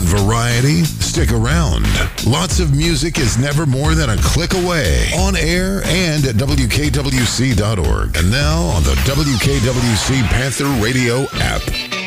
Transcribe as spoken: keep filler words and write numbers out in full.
variety? Stick around. Lots of music is never more than a click away. On air and at W K W C dot org. And now on the W K W C Panther Radio app.